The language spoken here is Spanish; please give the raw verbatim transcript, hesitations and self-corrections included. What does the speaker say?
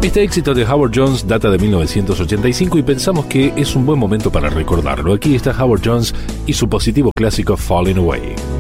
Este éxito de Howard Jones data de mil novecientos ochenta y cinco y pensamos que es un buen momento para recordarlo. Aquí está Howard Jones y su positivo clásico Falling Away.